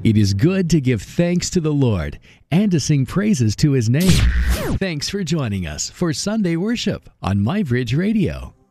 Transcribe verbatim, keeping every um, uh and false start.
It is good to give thanks to the Lord and to sing praises to His name. Thanks for joining us for Sunday worship on MyBridge Radio.